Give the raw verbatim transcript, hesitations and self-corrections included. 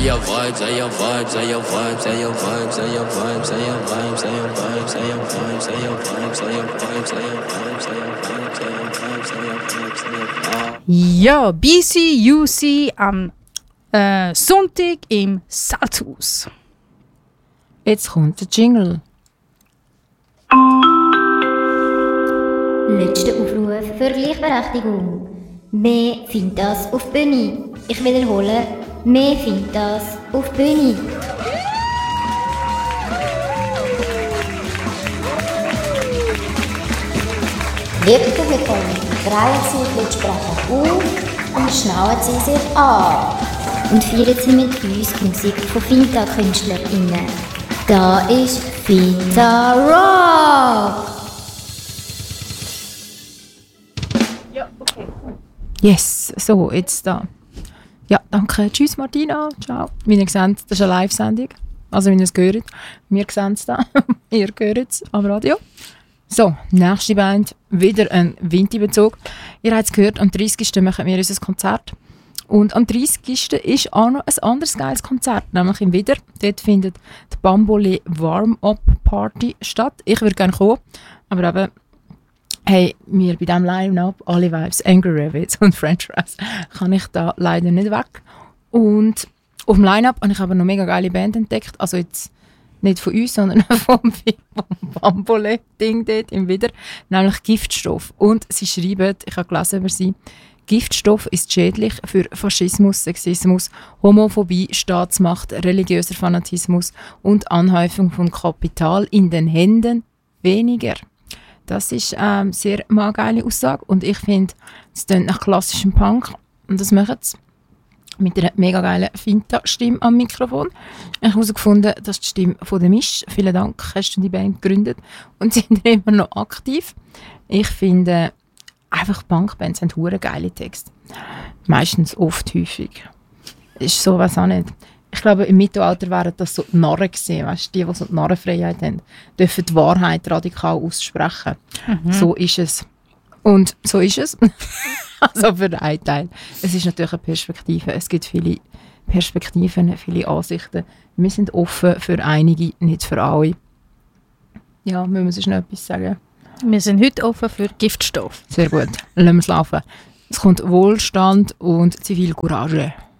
Say your vibes, say your vibes, say your vibes, say your vibes, say your vibes, say your vibes, say your vibes, say your vibes, say your vibes, say your vibes, say your vibes, say your vibes, say your vibes, say your vibes, say your vibes. Ja, B C U C am äh, Sonntag im Salzhaus. Jetzt kommt der Jingle. Letzter Aufruf für Gleichberechtigung. Mehr findet das auf Bühne. Ich wiederhole, mehr findet das auf Bühne. Liebe Publikum, drehen Sie die Lautsprecher auf und schnallen Sie sich an. Und feiern Sie mit uns die Musik von Finta-KünstlerInnen. Da ist Finta Rock! Ja, okay. Yes, so, jetzt da. Ja, danke. Tschüss Martina. Ciao. Wie ihr seht, das ist eine Live-Sendung. Also, wie ihr es gehört. Wir sehen es da. Ihr hört es am Radio. So, nächste Band. Wieder ein Vinti-Bezug. Ihr habt es gehört, am dreißigsten machen wir unser Konzert. Und am dreißigsten ist auch noch ein anderes geiles Konzert, nämlich im Widder. Dort findet die Bambole Warm-Up Party statt. Ich würde gerne kommen, aber eben, hey, mir bei diesem Line-Up, alle Vibes, Angry Rabbits und French Fries, kann ich da leider nicht weg. Und auf dem Line-Up habe ich aber noch mega geile Band entdeckt, also jetzt nicht von uns, sondern vom, vom Bambole-Ding dort im Widder, nämlich Giftstoff. Und sie schreiben, ich habe gelesen über sie, Giftstoff ist schädlich für Faschismus, Sexismus, Homophobie, Staatsmacht, religiöser Fanatismus und Anhäufung von Kapital in den Händen weniger. Das ist eine ähm, sehr mal geile Aussage und ich finde, es klingt nach klassischem Punk und das machen sie mit einer mega geilen Finta-Stimme am Mikrofon. Ich habe herausgefunden, das ist die Stimme von der Misch. Vielen Dank, hast du die Band gegründet und sind immer noch aktiv. Ich finde, einfach Punkbands haben hure geile Texte. Meistens oft häufig. Ist so, weiß auch nicht. Ich glaube, im Mittelalter wären das so die Narren gewesen, weißt, die, die so die Narrenfreiheit haben, dürfen die Wahrheit radikal aussprechen. Mhm. So ist es. Und so ist es. Also für den einen Teil. Es ist natürlich eine Perspektive. Es gibt viele Perspektiven, viele Ansichten. Wir sind offen für einige, nicht für alle. Ja, müssen wir sonst noch etwas sagen? Wir sind heute offen für Giftstoff. Sehr gut. Lassen wir es laufen. Es kommt Wohlstand und Zivilcourage.